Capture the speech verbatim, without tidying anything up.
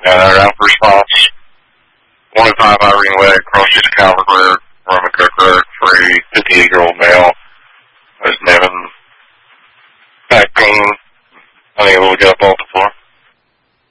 nine hundred out for response. one oh five Irene Way, Crossing Calvert Road, Roman Cook Road, for a fifty-eight-year-old male who's having back pain, unable to get up off the floor.